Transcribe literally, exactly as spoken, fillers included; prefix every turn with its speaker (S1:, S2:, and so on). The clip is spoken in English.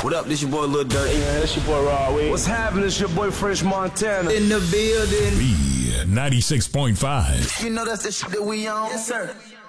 S1: What up, this your boy Lil Durk.
S2: Hey man, this your boy Rod Wave.
S3: What's happening? It's your boy French Montana.
S1: In the building.
S4: B ninety-six point five.
S1: You know that's the shit that we on. Yes, sir.